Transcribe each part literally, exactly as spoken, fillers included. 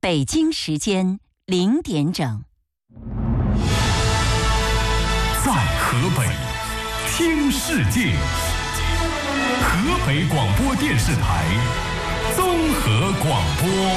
北京时间零点整。 在河北听世界，河北广播电视台综合广播。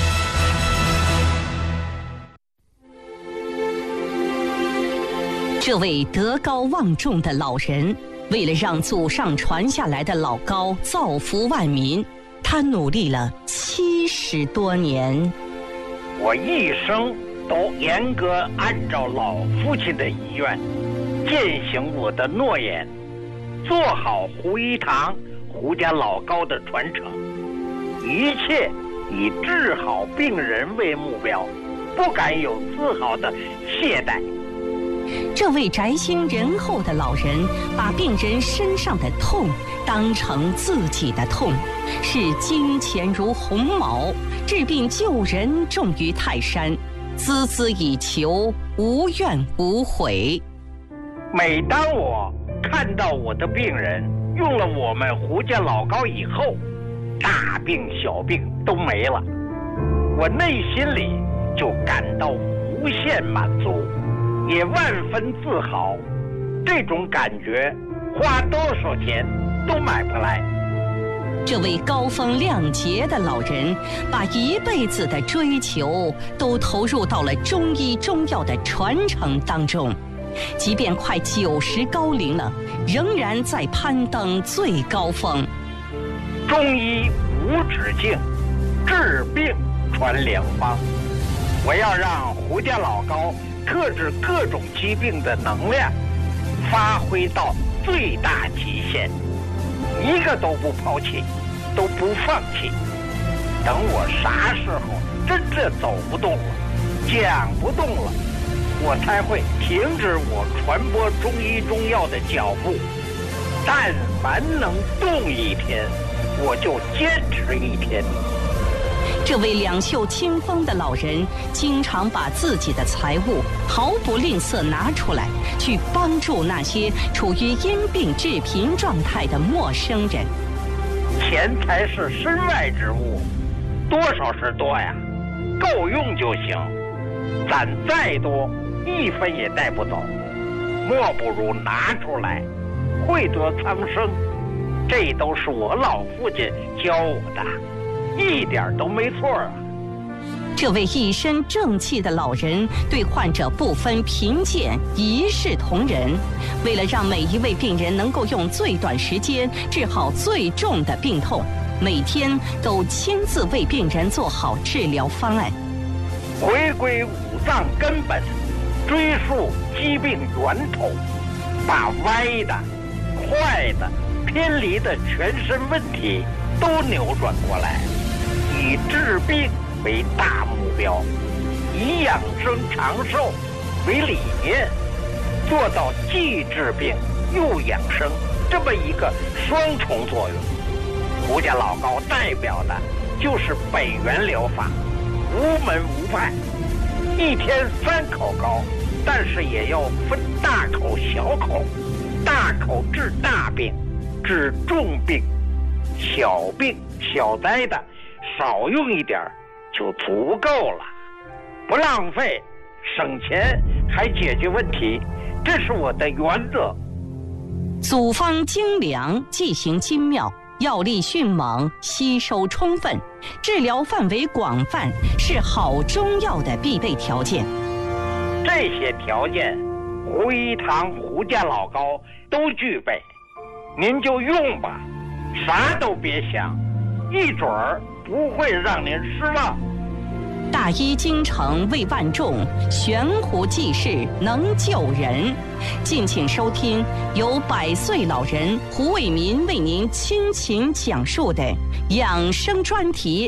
这位德高望重的老人，为了让祖上传下来的老高造福万民，他努力了七十多年。 我一生都严格按照老父亲的遗愿，践行我的诺言，做好胡一堂、胡家老高的传承，一切以治好病人为目标，不敢有丝毫的懈怠。 这位宅心仁厚的老人，把病人身上的痛当成自己的痛，视金钱如鸿毛，治病救人重于泰山，孜孜以求，无怨无悔。 每当我看到我的病人用了我们胡家老高以后，大病小病都没了，我内心里就感到无限满足，也万分自豪。这种感觉花多少钱都买不来。 这位高风亮节的老人，把一辈子的追求都投入到了中医中药的传承当中，即便快九十高龄了，仍然在攀登最高峰。 中医无止境，治病传良方。我要让胡家老高克制各种疾病的能量发挥到最大极限，一个都不抛弃，都不放弃。等我啥时候真正走不动了，讲不动了，我才会停止我传播中医中药的脚步。但凡能动一天，我就坚持一天。 这位两袖清风的老人，经常把自己的财物毫不吝啬拿出来，去帮助那些处于因病致贫状态的陌生人。 钱财是身外之物，多少是多呀，够用就行。攒再多，一分也带不走，莫不如拿出来，惠得苍生。这都是我老父亲教我的，一点都没错啊！ 这位一身正气的老人，对患者不分贫贱，一视同仁。为了让每一位病人能够用最短时间治好最重的病痛，每天都亲自为病人做好治疗方案。 回归五脏根本，追溯疾病源头，把歪的、坏的、偏离的全身问题都扭转过来，以治病为大目标，以养生长寿为理念，做到既治病又养生这么一个双重作用。胡家老高代表的就是北元疗法，无门无派，一天三口高，但是也要分大口小口，大口治大病，治重病，小病小灾的少用一点就足够了，不浪费，省钱还解决问题，这是我的原则。 组方精良，剂型精妙，药力迅猛，吸收充分，治疗范围广泛，是好中药的必备条件。 这些条件，胡一堂、胡家老高都具备，您就用吧，啥都别想，一准儿不会让您失望。 大医精诚为万众，悬壶济世能救人。敬请收听由百岁老人胡卫民为您倾情讲述的养生专题。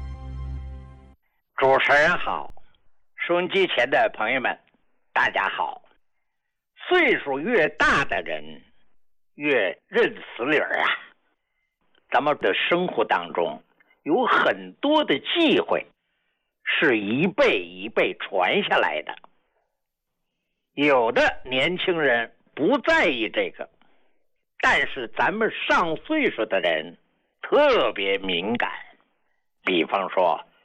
主持人好，收音机前的朋友们大家好。岁数越大的人越认死理儿啊。咱们的生活当中有很多的忌讳是一辈一辈传下来的，有的年轻人不在意这个，但是咱们上岁数的人特别敏感。比方说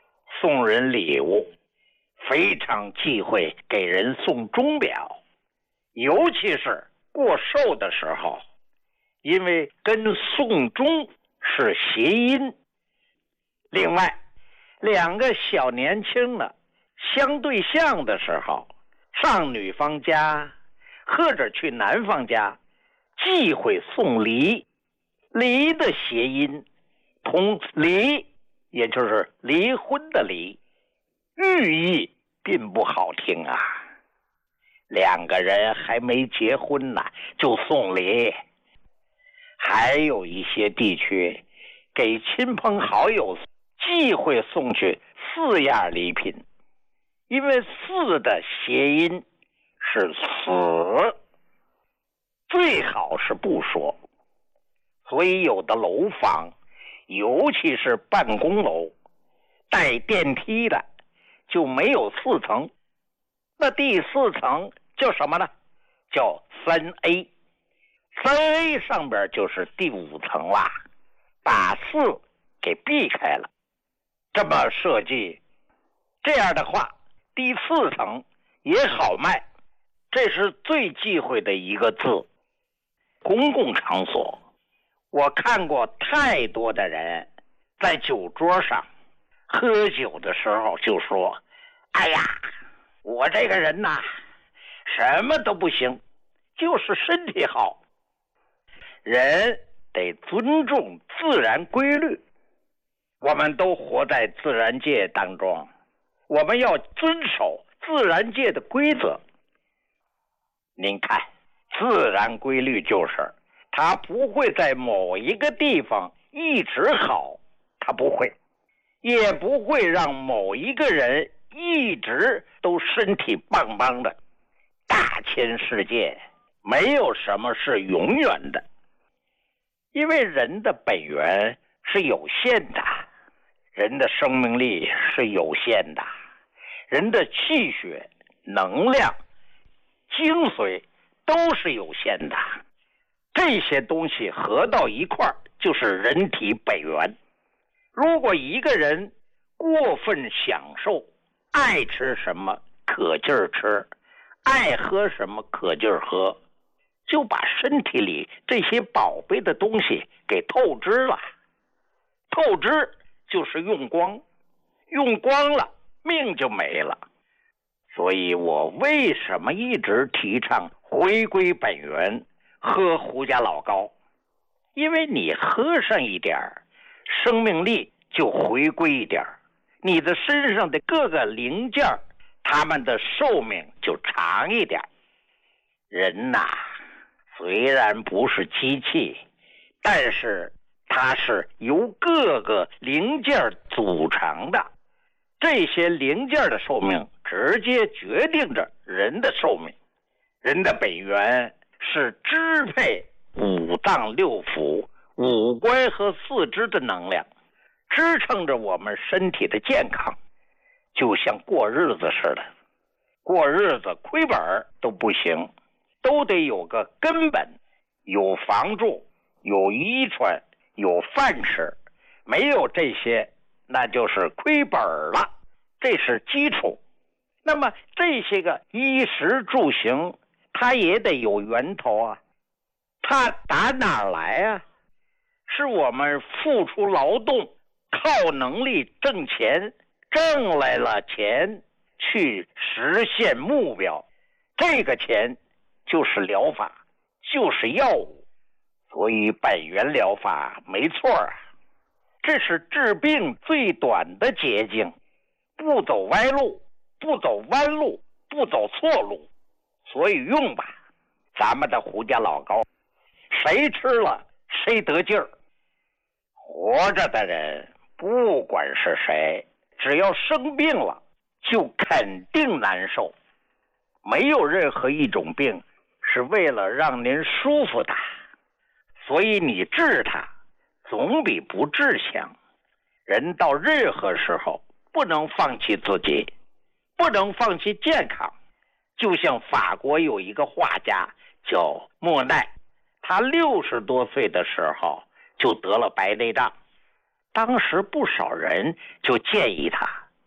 送人礼物，非常忌讳给人送钟表，尤其是过寿的时候，因为跟送钟是谐音。另外，两个小年轻的相对象的时候，上女方家或者去男方家，忌讳送梨。梨的谐音同离，也就是离婚的离，寓意并不好听啊。两个人还没结婚呢，就送礼。还有一些地区给亲朋好友忌讳送去四样礼品，因为四的谐音是死，最好是不说。所以有的楼房，尤其是办公楼带电梯的就没有四层，那第四层叫什么呢？叫三 A， 三 A 上边就是第五层啦，把四给避开了。这么设计，这样的话第四层也好卖，这是最忌讳的一个字。公共场所，我看过太多的人在酒桌上喝酒的时候就说，哎呀，我这个人呐，什么都不行，就是身体好。人得尊重自然规律，我们都活在自然界当中，我们要遵守自然界的规则。您看，自然规律就是它不会在某一个地方一直好，它不会，也不会让某一个人一直都身体棒棒的。大千世界没有什么是永远的，因为人的本源是有限的，人的生命力是有限的，人的气血、能量、精髓都是有限的。这些东西合到一块儿就是人体本源。如果一个人过分享受，爱吃什么可劲儿吃，爱喝什么可劲儿喝，就把身体里这些宝贝的东西给透支了。透支就是用光，用光了命就没了。所以我为什么一直提倡回归本源，喝胡家老高？因为你喝上一点儿，生命力就回归一点儿，你的身上的各个零件他们的寿命就长一点。人呐，虽然不是机器，但是它是由各个零件组成的，这些零件的寿命直接决定着人的寿命。人的本源是支配五脏六腑、五官和四肢的能量，支撑着我们身体的健康。就像过日子似的，过日子亏本都不行，都得有个根本，有房住，有衣穿，有饭吃。没有这些，那就是亏本了，这是基础。那么这些个衣食住行，它也得有源头啊，它打哪儿来啊？是我们付出劳动，靠能力挣钱，挣来了钱去实现目标，这个钱就是疗法，就是药物。所以本源疗法没错啊，这是治病最短的捷径，不走歪路，不走弯路，不走错路。所以用吧，咱们的胡家老高，谁吃了谁得劲儿。活着的人不管是谁，只要生病了就肯定难受。没有任何一种病是为了让您舒服的，所以你治它总比不治强。人到任何时候不能放弃自己，不能放弃健康。就像法国有一个画家叫莫奈，他六十多岁的时候就得了白内障。当时不少人就建议他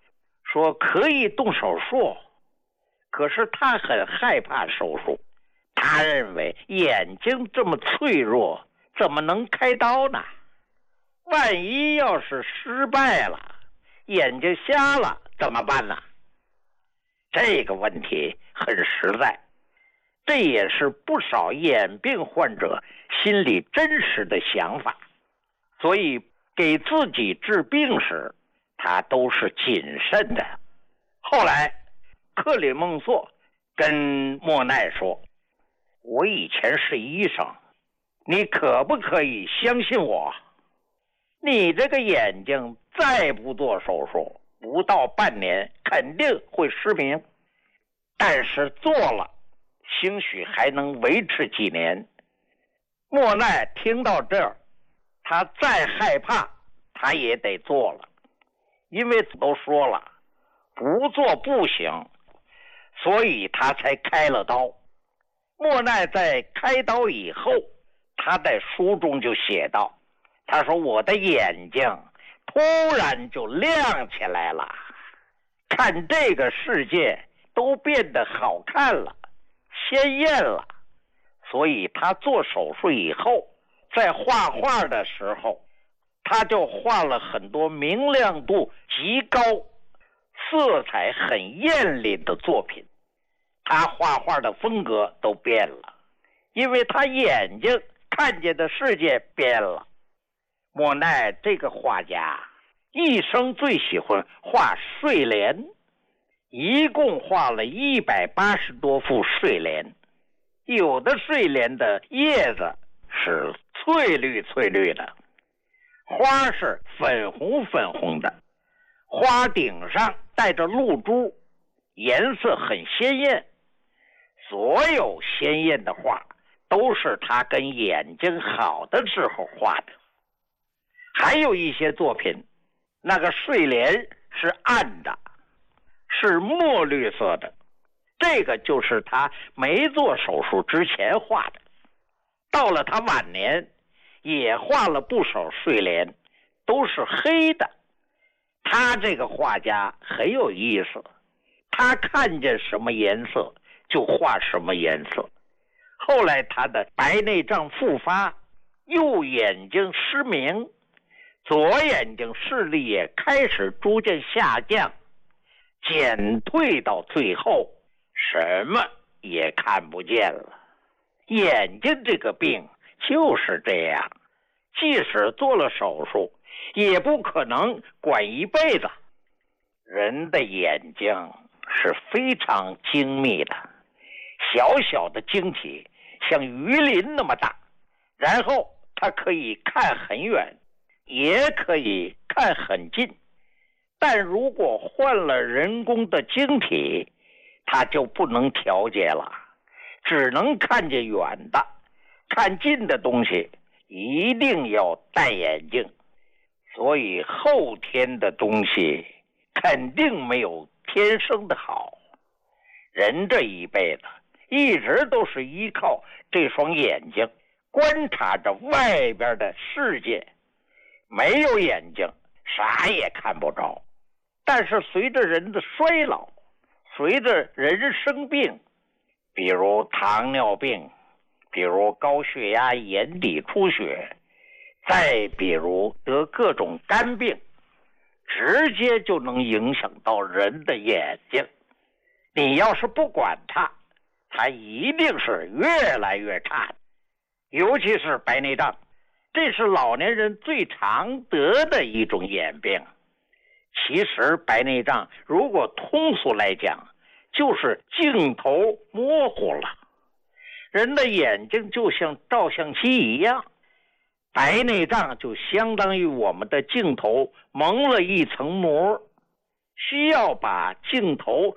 说可以动手术，可是他很害怕手术。他认为眼睛这么脆弱，怎么能开刀呢？万一要是失败了，眼睛瞎了怎么办呢？这个问题很实在，这也是不少眼病患者心里真实的想法，所以给自己治病时，他都是谨慎的。后来，克里孟梭跟莫奈说：“我以前是医生，你可不可以相信我？你这个眼睛再不做手术，不到半年肯定会失明。但是做了，兴许还能维持几年。”莫奈听到这儿，他再害怕，他也得做了，因为都说了，不做不行，所以他才开了刀。莫奈在开刀以后，他在书中就写道，他说我的眼睛突然就亮起来了，看这个世界都变得好看了，鲜艳了。所以他做手术以后，在画画的时候，他就画了很多明亮度极高、色彩很艳丽的作品。他画画的风格都变了，因为他眼睛看见的世界变了。莫奈这个画家一生最喜欢画睡莲，一共画了一百八十多幅睡莲。有的睡莲的叶子是翠绿翠绿的，花是粉红粉红的，花顶上带着露珠，颜色很鲜艳。所有鲜艳的画都是他跟眼睛好的时候画的。还有一些作品，那个睡莲是暗的，是墨绿色的，这个就是他没做手术之前画的。到了他晚年，也画了不少睡莲，都是黑的。他这个画家很有意思，他看见什么颜色就画什么颜色。后来他的白内障复发，右眼睛失明，左眼睛视力也开始逐渐下降，减退到最后什么也看不见了。眼睛这个病就是这样，即使做了手术，也不可能管一辈子。人的眼睛是非常精密的，小小的晶体像鱼鳞那么大，然后它可以看很远，也可以看很近。但如果换了人工的晶体，它就不能调节了，只能看见远的，看近的东西一定要戴眼镜。所以后天的东西肯定没有天生的好。人这一辈子一直都是依靠这双眼睛观察着外边的世界，没有眼睛啥也看不着。但是随着人的衰老，随着人生病，比如糖尿病，比如高血压、眼底出血，再比如得各种肝病，直接就能影响到人的眼睛。你要是不管它，它一定是越来越差的。尤其是白内障，这是老年人最常得的一种眼病。其实白内障如果通俗来讲，就是镜头模糊了。人的眼睛就像照相机一样，白内障就相当于我们的镜头蒙了一层膜，需要把镜头